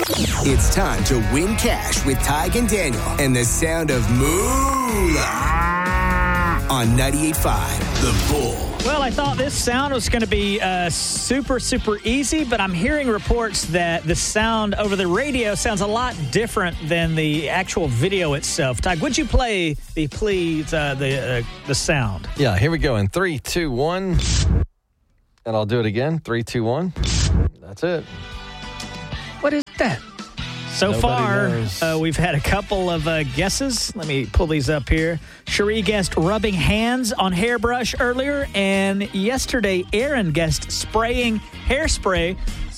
It's time to win cash with Tig and Daniel and the sound of moolah on 98.5 The Bull. Well, I thought this sound was going to be super, super easy, but I'm hearing reports that the sound over the radio sounds a lot different than the actual video itself. Tig, would you play the sound? Yeah, here we go in 3, 2, 1. And I'll do it again. 3, 2, 1. That's it. What is that? So Nobody far, we've had a couple of guesses. Let me pull these up here. Cherie guessed rubbing hands on hairbrush earlier, and yesterday Aaron guessed spraying hairspray